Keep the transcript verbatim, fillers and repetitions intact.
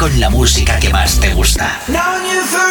con la música que más te gusta. Now you've